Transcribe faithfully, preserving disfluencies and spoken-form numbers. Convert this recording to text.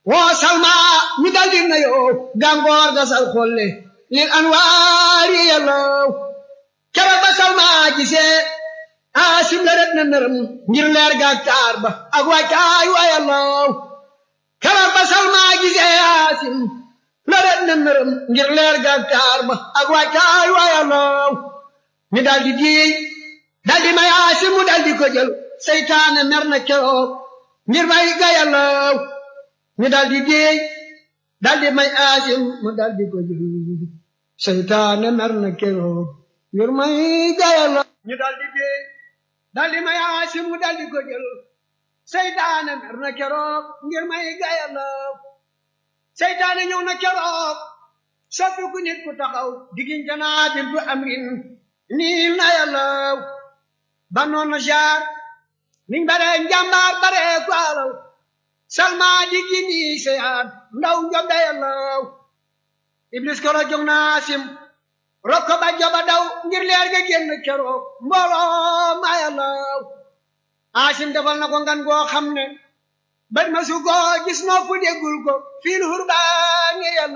woo salma mi daldi nayoo gàngoor ga sal xolle lil anwaari yàllaw keroog ba salma gisee aasim la ret na nërëm ngir leer gaak taar ba ak wàccaay wa yàllaw keroog ba salma gisee aasim la ret na nërëm ngir leer gaak taar ba ak wàccaay wa yàllaw mi daldi diiy daldi may aasim mu daldi ko jël seytaane mer na keroog ngir may ga yàllaw mi daldi diiy daldi may aasim mu daldi ko jël seytaane mer na keroog ngir may ga yàllaw ñu daldi diiy daldi may aasim mu daldi ko jël seytaane mer na keroog ngir may ga yàllaw seytaane ñëw na keroog soppi ku nit ku taxaw diggante naa bintu amrin niil na yàllaw ba noonu jaar niñ bare njàmbaar bare ku alal salma di gini seyaat ndaw njob da yàllaw iblis koro jóg na aasim rokko ba joba daw ngir leer ga génn keroog mbooloo ma yàllaw aasim defal na ko ngan goo xam ne bët ma su ko gis noppu déggul ko fiil hurbaani yàllaw